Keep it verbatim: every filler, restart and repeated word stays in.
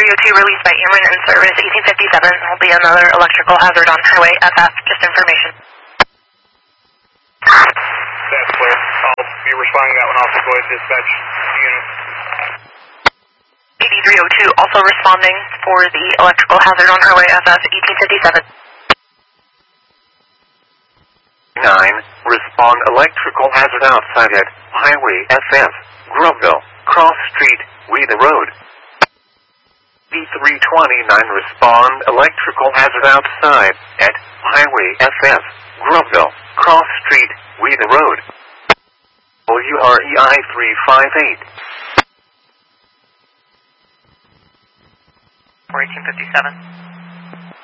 three oh two released by Ameren in service eighteen fifty-seven. Will be another electrical hazard on Highway F F. Just information. That's clear. I'll be responding to that one also. Go ahead, dispatch unit. eighty-three oh two also responding for the electrical hazard on Highway F F eighteen fifty-seven. nine, respond electrical hazard outside at Highway F F, Grubville, Cross Street, Weeder Road. D three twenty-nine, respond electrical hazard outside at Highway F F, Grubville, Cross Street, Weeder Road. W R E I three five eight. For eighteen fifty-seven.